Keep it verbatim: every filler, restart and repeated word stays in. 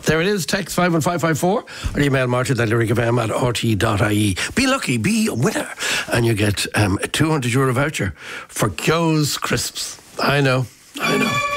There it is. Text five one five five four or email martin at lyric f m at r t dot i e. Be lucky, be a winner, and you get um, a two hundred euro voucher for Joe's Crisps. I know, I know.